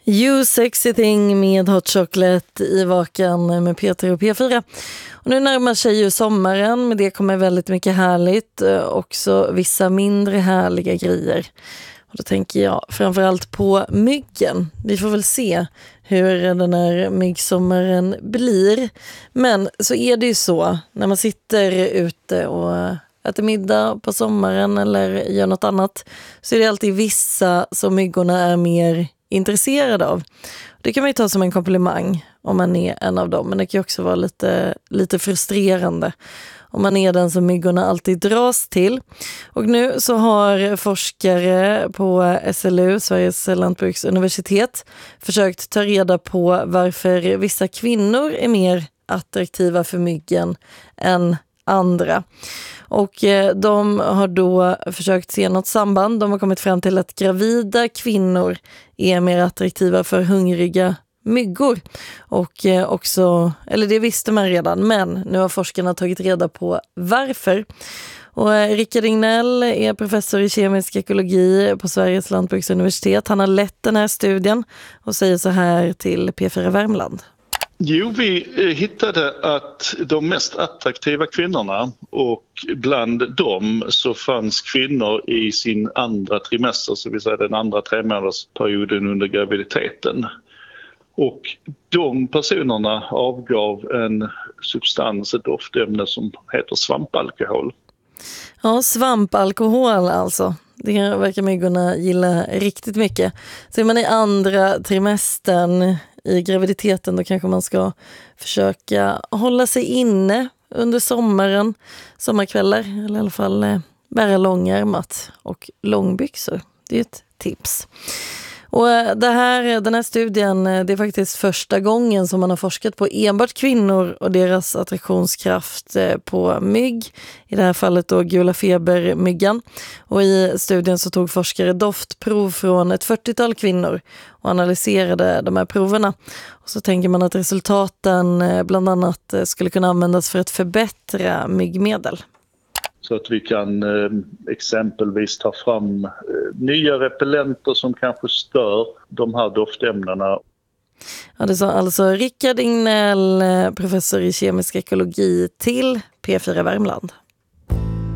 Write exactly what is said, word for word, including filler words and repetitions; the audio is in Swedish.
You Sexy Thing med Hot Chocolate i Vaken med P tre och P fyra. Och nu närmar sig ju sommaren, med det kommer väldigt mycket härligt. Också vissa mindre härliga grejer. Och då tänker jag framförallt på myggen. Vi får väl se hur den här myggsommaren blir. Men så är det ju så när man sitter ute och äter middag på sommaren eller gör något annat, så är det alltid vissa som myggorna är mer intresserad av. Det kan man ju ta som en komplimang om man är en av dem, men det kan också vara lite, lite frustrerande om man är den som myggorna alltid dras till. Och nu så har forskare på S L U, Sveriges lantbruksuniversitet, försökt ta reda på varför vissa kvinnor är mer attraktiva för myggen än andra. Och de har då försökt se något samband. De har kommit fram till att gravida kvinnor är mer attraktiva för hungriga myggor. Och också, eller det visste man redan, men nu har forskarna tagit reda på varför. Och Rickard Ignell är professor i kemisk ekologi på Sveriges lantbruksuniversitet. Han har lett den här studien och säger så här till P fyra Värmland. Jo, vi hittade att de mest attraktiva kvinnorna, och bland dem så fanns kvinnor i sin andra trimester, så vill säga den andra tremånadersperioden under graviditeten. Och de personerna avgav en substans, ett doftämne som heter svampalkohol. Ja, svampalkohol alltså. Det verkar myggorna gilla riktigt mycket. Så är man i andra trimestern i graviditeten, då kanske man ska försöka hålla sig inne under sommaren, sommarkvällar, eller i alla fall eh, bära långärmat och långbyxor. Det är ett tips. Och det här, den här studien, det är faktiskt första gången som man har forskat på enbart kvinnor och deras attraktionskraft på mygg. I det här fallet då gula febermyggan. Och i studien så tog forskare doftprov från ett fyrtiotal kvinnor och analyserade de här proverna. Och så tänker man att resultaten bland annat skulle kunna användas för att förbättra myggmedel. Så att vi kan eh, exempelvis ta fram eh, nya repellenter som kanske stör de här doftämnena. Ja, det sa alltså Rickard Ignell, professor i kemisk ekologi, till P fyra Värmland.